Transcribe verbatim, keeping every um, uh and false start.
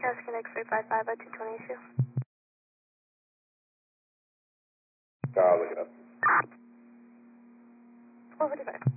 Cast Connect three five five by two twenty issue. I'll look it up. four fifty-five.